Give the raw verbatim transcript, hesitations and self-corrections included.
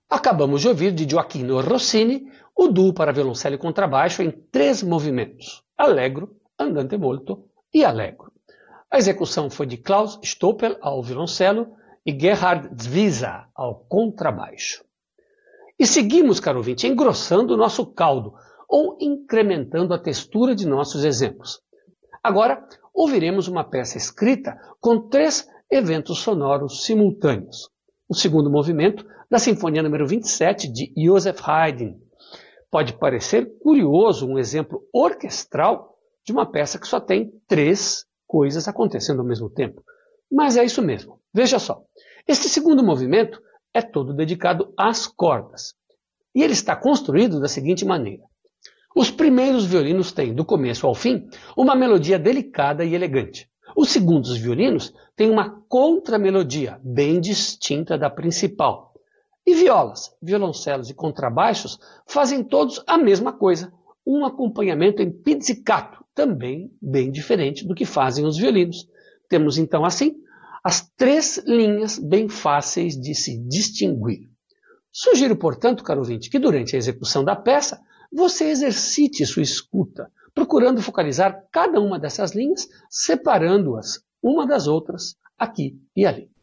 Acabamos de ouvir de Gioachino Rossini o duo para violoncelo e contrabaixo em três movimentos, Allegro, Andante molto e Allegro. A execução foi de Klaus Stoppel ao violoncelo e Gerhard Zwisa ao contrabaixo. E seguimos, caro ouvinte, engrossando o nosso caldo ou incrementando a textura de nossos exemplos. Agora, ouviremos uma peça escrita com três eventos sonoros simultâneos. O segundo movimento da Sinfonia número vinte e sete de Joseph Haydn. Pode parecer curioso um exemplo orquestral de uma peça que só tem três coisas acontecendo ao mesmo tempo. Mas é isso mesmo. Veja só. Este segundo movimento é todo dedicado às cordas. E ele está construído da seguinte maneira. Os primeiros violinos têm, do começo ao fim, uma melodia delicada e elegante. Os segundos violinos têm uma contramelodia, bem distinta da principal. E violas, violoncelos e contrabaixos fazem todos a mesma coisa, um acompanhamento em pizzicato, também bem diferente do que fazem os violinos. Temos então assim as três linhas bem fáceis de se distinguir. Sugiro, portanto, caro ouvinte, que durante a execução da peça você exercite sua escuta, procurando focalizar cada uma dessas linhas, separando-as uma das outras aqui e ali.